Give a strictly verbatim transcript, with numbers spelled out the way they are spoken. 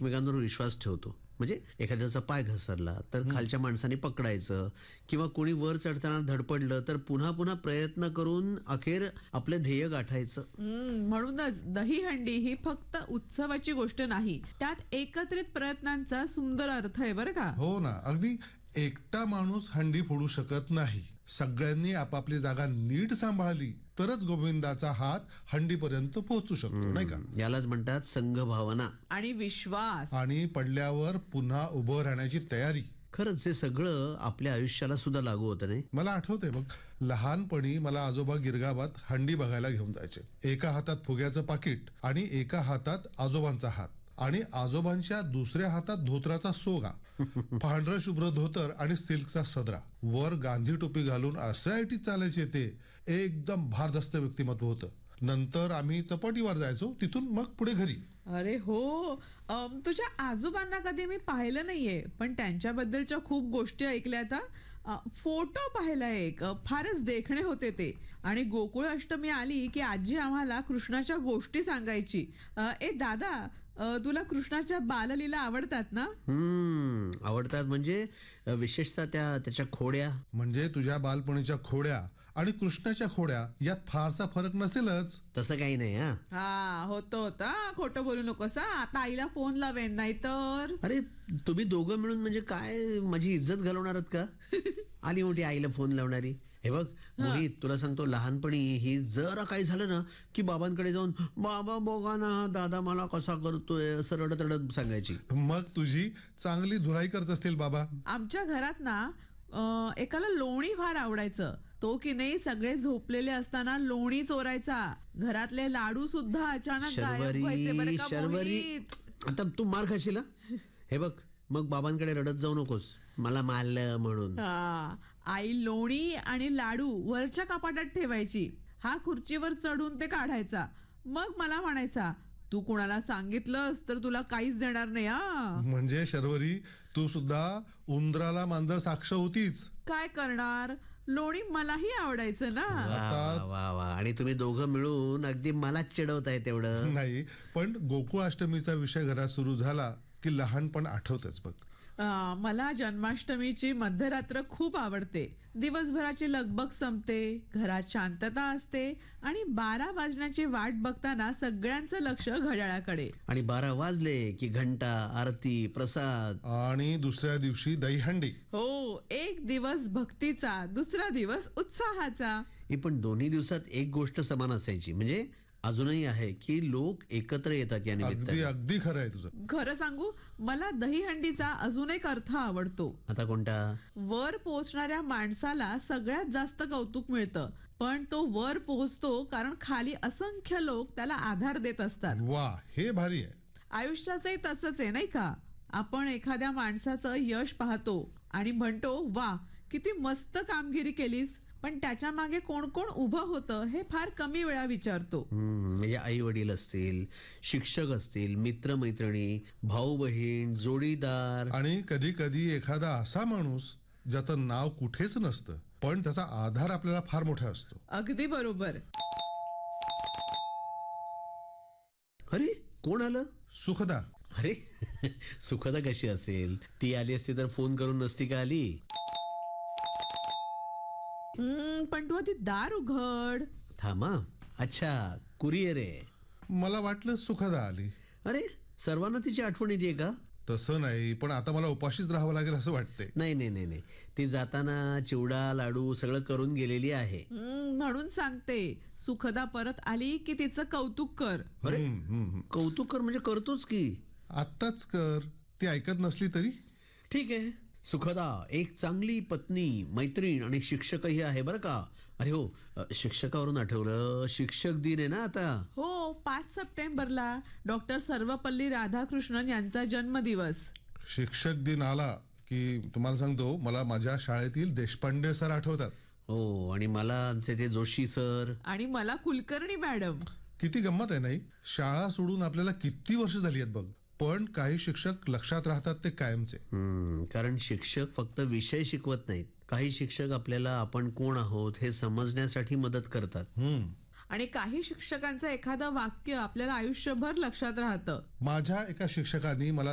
एकमेकांवर विश्वास ठेवतो. म्हणजे एखाद्याचा पाय घसरला तर खालच्या माणसाने पकडायचं, किंवा कोणी वर चढताना धडपडलं तर पुन्हा पुन्हा प्रयत्न करून अखेर आपलं ध्येय गाठायचं. हम्म, म्हणूनच दहीहंडी ही फक्त उत्सवाची गोष्ट नाही, त्यात एकत्रित प्रयत्नांचा सुंदर अर्थ आहे बरं का. हो ना, अगदी एकटा माणूस हंडी फोडू शकत नाही. सगळ्यांनी आपापली जागा नीट सांभाळली तरच गोविंदाचा हात हंडीपर्यंत पोहोचू शकतो, नाही का. यालाच म्हणतात संघभावना आणि विश्वास आणि पडल्यावर पुन्हा उभं राहण्याची तयारी. खरंच हे सगळं आपल्या आयुष्याला सुद्धा लागू होतं नाही. मला आठवतंय बघ, लहानपणी मला आजोबा गिरगावात हंडी बघायला घेऊन जायचे. एका हातात फुग्याचं पाकिट आणि एका हातात आजोबांचा हात, आणि आजोबांच्या दुसऱ्या हातात धोत्राचा सोगा, पांढरं शुभ्र धोतर आणि सिल्कचा सदरा, वर गांधी टोपी घालून असे आयटीत चालायचे. ते एकदम भारदस्त व्यक्तिमत्व होतं. नंतर आम्ही चपाटीवर जायचो, तिथून मग पुढे घरी. अरे हो, अम, तुझ्या आजोबांना कधी मी पाहिलं नाहीये, पण त्यांच्याबद्दलच्या खूप गोष्टी ऐकल्यात हा. अ, फोटो पाहिला एक, अ, फारच देखणे होते ते. आणि गोकुळ अष्टमी आली की आजी आम्हाला कृष्णाच्या गोष्टी सांगायची. अ, ए दादा, अ, तुला कृष्णाच्या बाललीला आवडतात ना? हम्म आवडतात म्हणजे विशेषतः त्या त्याच्या खोड्या. म्हणजे तुझ्या बालपणीच्या खोड्या आणि कृष्णाच्या खोड्या यात फारसा फरक नसेलच. तसं काही नाही. हा हा, होतं होतं, खोटं बोलू नकोस हा. आता आईला फोन लावेन, नाही तर. अरे तुम्ही दोघं मिळून म्हणजे काय माझी इज्जत घालवणार आहात का? आली मोठी आईला फोन लावणारी. हे बघ मोहित, तुला सांगतो, लहानपणी ही जरा काही झालं ना की बाबांकडे जाऊन बाबा बघा ना दादा मला कसा करतोय असं रडत रडत सांगायची. मग तुझी चांगली धुराई करत असतील बाबा. आमच्या घरात ना अ, एकाला लोणी फार आवडायचं. तो की नाही सगळे झोपलेले असताना लोणी चोरायचा. घरातले लाडू सुद्धा अचानक गायब व्हायचे बरं शर्वरी का शर्वरी मोहित. आता तू मार खाशील हा? हे बघ, मग बाबांकडे रडत जाऊ नकोस मला मारलं म्हणून. हा, आई लोणी आणि लाडू वरच्या कपाटात ठेवायची. हा खुर्चीवर चढून ते काढायचा. मग मला म्हणायचा, तू कुणाला सांगितलंस तर तुला काहीच देणार नाही. हा, म्हणजे शर्वरी, तू सुद्धा उंदराला मांजर साक्ष होतीच. काय करणार, लोणी मलाही आवडायचं ना. वा वा वा, आणि तुम्ही दोघं मिळून अगदी मलाच चिडवताय तेवढं. नाही, पण गोकुळ अष्टमीचा विषय घरात सुरू झाला की लहानपण आठवतच बघ. अं, मला जन्माष्टमीची मध्यरात्र खूप आवडते. दिवसभराची लगबग संपते, घरात शांतता असते आणि बारा वाजण्याची वाट बघताना सगळ्यांचं लक्ष घड्याळाकडे. आणि बारा वाजले की घंटा, आरती, प्रसाद. आणि दुसऱ्या दिवशी दहीहंडी. हो, एक दिवस भक्तीचा, दुसरा दिवस उत्साहाचा. ही पण दोन्ही दिवसात एक गोष्ट समान असायची, म्हणजे अजूनही आहे की लोक एकत्र येतात या अगदी निमित्ताने. अगदी खरं आहे तुझं. खरं सांगू, मला दहीहंडीचा अजून एक अर्थ आवडतो. आता कोणता? वर पोहोचणाऱ्या माणसाला सगळ्यात जास्त कौतुक मिळतं, पण तो वर पोहोचतो कारण खाली असंख्य लोक त्याला आधार देत असतात. वा, हे भारी आहे. आयुष्याचंही तसंच आहे नाही का. आपण एखाद्या माणसाचं यश पाहतो आणि म्हणतो, वा किती मस्त कामगिरी केलीस, पण त्याच्या मागे कोण कोण उभं होतं हे फार कमी वेळा विचारतो. हम्म, म्हणजे आई वडील असतील, शिक्षक असतील, मित्र मैत्रिणी, भाऊ बहीण, जोडीदार. आणि कधी कधी एखादा असा माणूस ज्याचं नाव कुठेच नसतं, पण त्याचा आधार आपल्याला फार मोठा असतो. अगदी बरोबर. अरे कोण आलं? सुखदा. अरे सुखदा कशी असेल? ती आली असती तर फोन करून नसती का आली? हम्म, पण तू आधी दार उघड. थांबा. अच्छा, कुरिअर आहे. मला वाटलं सुखदा आली. अरे सर्वांना तिची आठवण येते का? तसं नाही, पण आता मला उपाशीच राहावं लागेल असं वाटतंय. नाही नाही नाही नाही, ती जाताना चिवडा लाडू सगळं करून गेलेली आहे. हम्म, म्हणून सांगते, सुखदा परत आली की तिचं कौतुक कर. अरे हम्म, हम्म, हम्म. कौतुक कर म्हणजे करतोच की. आत्ताच कर, ती ऐकत नसली तरी. ठीक आहे. सुखदा एक चांगली पत्नी, मैत्रीण आणि शिक्षकही आहे बरं का. अरे हो, शिक्षकावरून आठवलं, शिक्षक दिन आहे ना आता. हो, पाच सप्टेंबरला डॉक्टर सर्वपल्ली राधाकृष्णन यांचा जन्मदिवस. शिक्षक दिन आला की तुम्हाला सांगतो, मला माझ्या शाळेतील देशपांडे सर आठवतात. हो, आणि मला आमचे ते जोशी सर. आणि मला कुलकर्णी मॅडम. किती गंमत आहे नाही. शाळा सोडून आपल्याला किती वर्ष झाली आहेत बघ, पण काही शिक्षक लक्षात राहतात ते कायमचे. हम्म, कारण शिक्षक फक्त विषय शिकवत नाहीत. काही शिक्षक आपल्याला आपण कोण आहोत हे समजण्यासाठी मदत करतात. हम्म. आणि काही शिक्षकांचं एखादं वाक्य आपल्याला आयुष्यभर लक्षात राहतं. माझ्या एका शिक्षकांनी मला